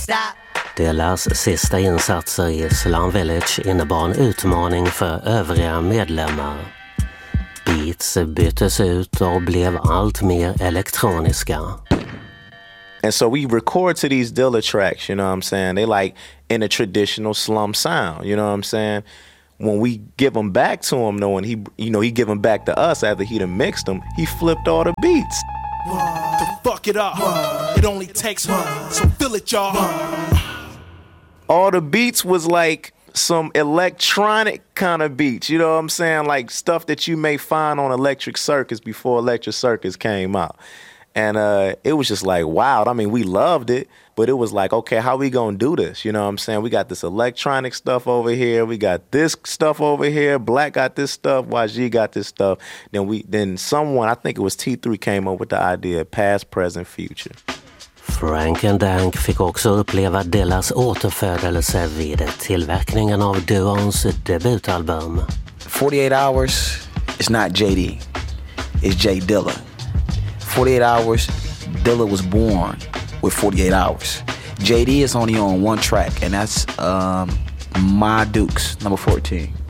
Deras sista insatser i Slum Village innebar en utmaning för övriga medlemmar. Beats byttes ut och blev allt mer elektroniska. And so we record to these Dilla tracks, you know what I'm saying? They like in a traditional slum sound, you know what I'm saying? When we give them back to him, though, and he give them back to us after he done mixed them, he flipped all the beats. To fuck it up, it only takes one, so feel it, y'all. All the beats was like some electronic kind of beats, you know what I'm saying? Like stuff that you may find on Electric Circus before Electric Circus came out. And it was just like, wow. I mean, we loved it, but it was like, okay, how we gonna do this? You know what I'm saying? We got this electronic stuff over here. We got this stuff over here. Black got this stuff. YG got this stuff. Then someone, I think it was T3, came up with the idea of past, present, future. Frank and Dank fick också uppleva Dillas återfödelse vid tillverkningen av duons debutalbum. 48 Hours is not JD, it's J Dilla. 48 Hours, Dilla was born with 48 Hours. JD is only on one track, and that's My Dukes, number 14.